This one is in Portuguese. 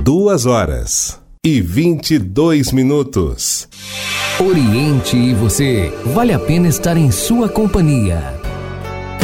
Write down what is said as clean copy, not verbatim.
2h22. Oriente e você, vale a pena estar em sua companhia.